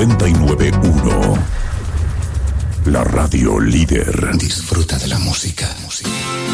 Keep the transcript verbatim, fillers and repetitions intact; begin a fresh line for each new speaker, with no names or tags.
noventa y nueve punto uno. La radio líder.
Disfruta de la música. música.